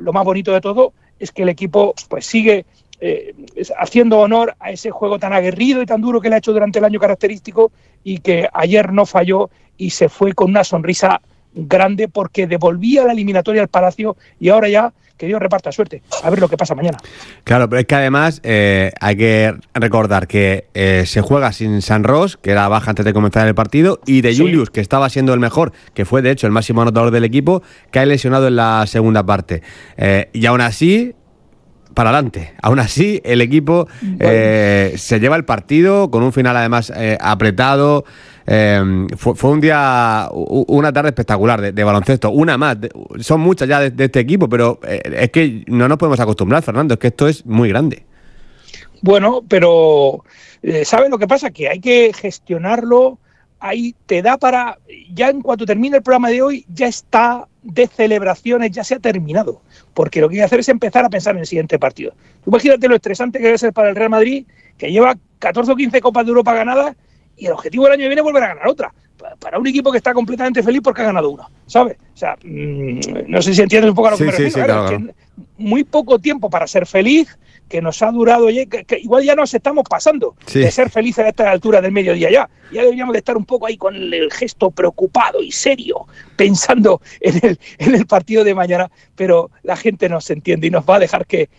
lo más bonito de todo es que el equipo pues sigue haciendo honor a ese juego tan aguerrido y tan duro que le ha hecho durante el año característico, y que ayer no falló y se fue con una sonrisa grande porque devolvía la eliminatoria al Palacio, y ahora ya que Dios reparta suerte. A ver lo que pasa mañana. Claro, pero es que además hay que recordar que se juega sin San Ros, que era baja antes de comenzar el partido, y de Julius, que estaba siendo el mejor, que fue de hecho el máximo anotador del equipo, que ha lesionado en la segunda parte. Y aún así, para adelante. Aún así, el equipo se lleva el partido con un final además apretado. Fue un día, una tarde espectacular de baloncesto. Una más, son muchas ya de este equipo, pero es que no nos podemos acostumbrar, Fernando, es que esto es muy grande. Bueno, pero ¿sabes lo que pasa? Que hay que gestionarlo. Ahí te da para, ya en cuanto termine el programa de hoy, ya está de celebraciones, ya se ha terminado, porque lo que hay que hacer es empezar a pensar en el siguiente partido. Tú imagínate lo estresante que debe ser para el Real Madrid, que lleva 14 o 15 Copas de Europa ganadas, y el objetivo del año que viene es volver a ganar otra, para un equipo que está completamente feliz porque ha ganado una, ¿sabes? O sea, no sé si entiendes un poco a lo que me refiero. Sí, claro. Que muy poco tiempo para ser feliz, que nos ha durado, oye, que igual ya nos estamos pasando de ser felices a esta altura del mediodía ya. Ya deberíamos de estar un poco ahí con el gesto preocupado y serio, pensando en el partido de mañana, pero la gente nos entiende y nos va a dejar que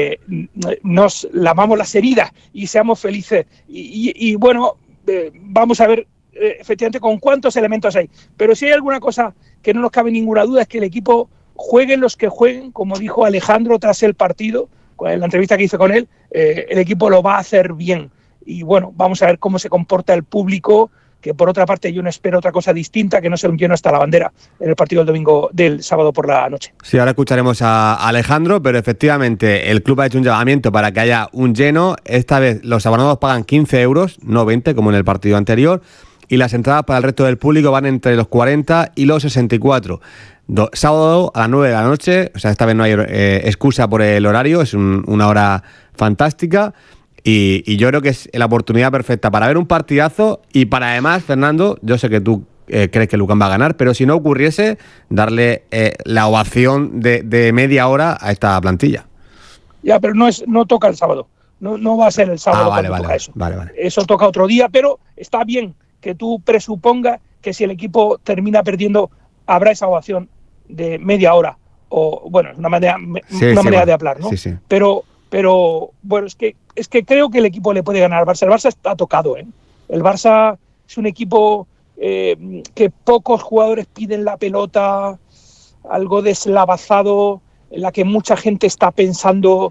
nos lamamos las heridas y seamos felices. Y bueno, vamos a ver efectivamente con cuántos elementos hay. Pero si hay alguna cosa que no nos cabe ninguna duda, es que el equipo, jueguen los que jueguen, como dijo Alejandro tras el partido, en la entrevista que hice con él, el equipo lo va a hacer bien. Y bueno, vamos a ver cómo se comporta el público, que por otra parte yo no espero otra cosa distinta que no sea un lleno hasta la bandera en el partido del sábado por la noche. Sí, ahora escucharemos a Alejandro, pero efectivamente el club ha hecho un llamamiento para que haya un lleno. Esta vez los abonados pagan 15 euros, no 20 como en el partido anterior, y las entradas para el resto del público van entre los 40 y los 64. Sábado a las 9 de la noche, o sea, esta vez no hay excusa por el horario, es una hora fantástica, y yo creo que es la oportunidad perfecta para ver un partidazo, y para además, Fernando, yo sé que tú crees que Lucan va a ganar, pero si no ocurriese, darle la ovación de media hora a esta plantilla. Ya, pero no toca el sábado, no va a ser el sábado toca eso. Vale. Eso toca otro día, pero está bien que tú presupongas que si el equipo termina perdiendo, habrá esa ovación de media hora, o bueno, es una manera de hablar, ¿no? Sí. Pero bueno, es que creo que el equipo le puede ganar al Barça. El Barça está tocado, ¿eh? El Barça es un equipo que pocos jugadores piden la pelota, algo deslavazado, en la que mucha gente está pensando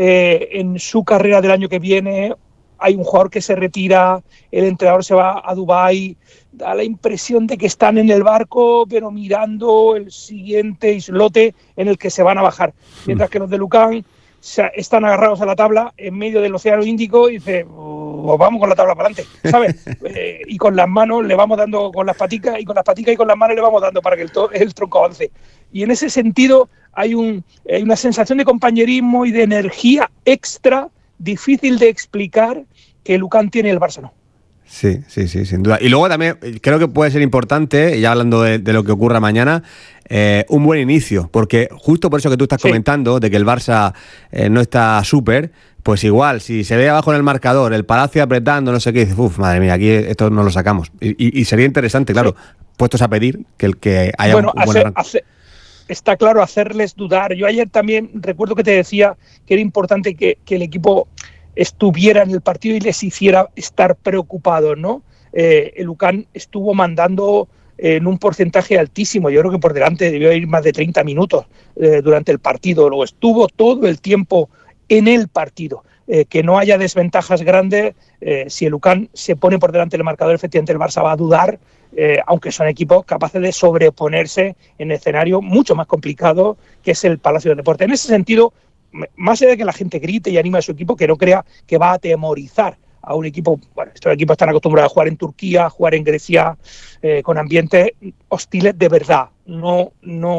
en su carrera del año que viene. Hay un jugador que se retira, el entrenador se va a Dubái, da la impresión de que están en el barco, pero mirando el siguiente islote en el que se van a bajar. Mientras que los de Lucan están agarrados a la tabla en medio del Océano Índico y dicen, pues vamos con la tabla para adelante, ¿sabes? Y con las manos le vamos dando, con las paticas y con las manos le vamos dando para que el tronco avance. Y en ese sentido hay una sensación de compañerismo y de energía extra difícil de explicar que Lucan tiene y el Barça no. Sí, sin duda. Y luego también creo que puede ser importante, ya hablando de lo que ocurra mañana, un buen inicio, porque justo por eso que tú estás comentando, de que el Barça no está súper, pues igual, si se ve abajo en el marcador, el Palacio apretando, no sé qué, dices, madre mía, aquí esto no lo sacamos. Y sería interesante, claro, puestos a pedir que haya un buen arranque. Está claro, hacerles dudar. Yo ayer también recuerdo que te decía que era importante que el equipo estuviera en el partido y les hiciera estar preocupados, ¿no? El Lucan estuvo mandando en un porcentaje altísimo, yo creo que por delante debió ir más de 30 minutos durante el partido, luego estuvo todo el tiempo en el partido. Que no haya desventajas grandes, si el Lucan se pone por delante del marcador, efectivamente el Barça va a dudar, aunque son equipos capaces de sobreponerse en escenario mucho más complicado que es el Palacio del Deporte. En ese sentido, más allá de que la gente grite y anime a su equipo, que no crea que va a atemorizar a un equipo. Bueno, estos equipos están acostumbrados a jugar en Turquía, a jugar en Grecia, con ambientes hostiles de verdad, no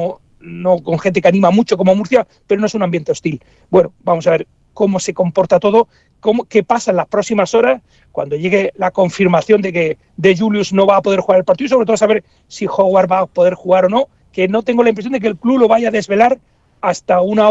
con gente que anima mucho como Murcia, pero no es un ambiente hostil. Bueno, vamos a ver cómo se comporta todo, qué pasa en las próximas horas, cuando llegue la confirmación de que De Julius no va a poder jugar el partido, y sobre todo saber si Howard va a poder jugar o no, que no tengo la impresión de que el club lo vaya a desvelar hasta una hora